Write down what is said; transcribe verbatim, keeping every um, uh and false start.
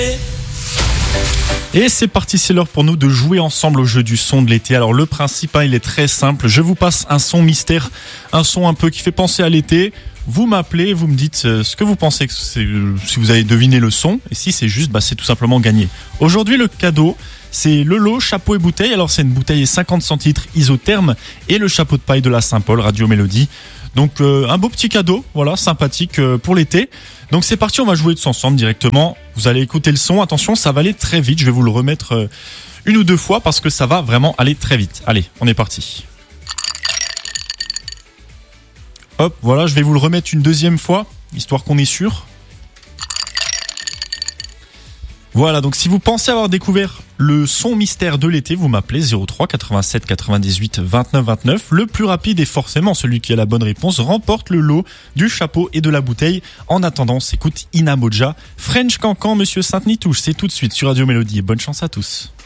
Et c'est parti, c'est l'heure pour nous de jouer ensemble au jeu du son de l'été. Alors le principe, hein, il est très simple. Je vous passe un son mystère, un son un peu qui fait penser à l'été. Vous m'appelez, vous me dites euh, ce que vous pensez, que c'est, euh, si vous avez deviné le son. Et si c'est juste, bah, c'est tout simplement gagné. Aujourd'hui, le cadeau, c'est le lot chapeau et bouteille. Alors c'est une bouteille cinquante centilitres isotherme et le chapeau de paille de la Saint-Paul Radio Mélodie. Donc euh, un beau petit cadeau, voilà, sympathique euh, pour l'été. Donc c'est parti, on va jouer tous ensemble directement. Vous allez écouter le son. Attention, ça va aller très vite. Je vais vous le remettre euh, une ou deux fois parce que ça va vraiment aller très vite. Allez, on est parti. Hop, voilà, je vais vous le remettre une deuxième fois, histoire qu'on est sûr. Voilà, donc si vous pensez avoir découvert le son mystère de l'été, vous m'appelez zéro trois quatre-vingt-sept quatre-vingt-dix-huit vingt-neuf vingt-neuf. Le plus rapide et forcément celui qui a la bonne réponse remporte le lot du chapeau et de la bouteille. En attendant, s'écoute Ina Modja, French Cancan, Monsieur Sainte-Nitouche. C'est tout de suite sur Radio Mélodie et bonne chance à tous.